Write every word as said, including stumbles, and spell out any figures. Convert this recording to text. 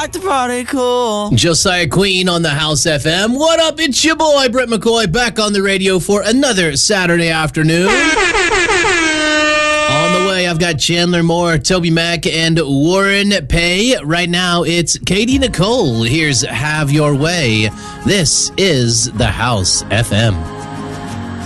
like to party cool. Josiah Queen on the House F M. What up? It's your boy, Brett McCoy, back on the radio for another Saturday afternoon. On the way, I've got Chandler Moore, Toby Mack, and Warren Pay. Right now, it's Katie Nicole. Here's Have Your Way. This is the House F M.